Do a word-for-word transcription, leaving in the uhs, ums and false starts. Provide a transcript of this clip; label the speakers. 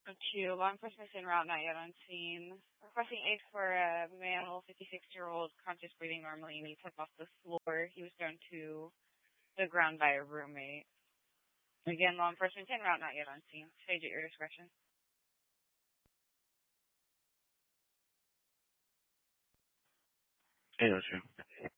Speaker 1: Two, law enforcement en route, not yet on scene. Requesting aid for a male, fifty-six-year-old, conscious breathing normally, and he took off the floor. He was thrown to the ground by a roommate. Again, law enforcement en route, not yet on scene. Stage at your discretion.
Speaker 2: eight oh two.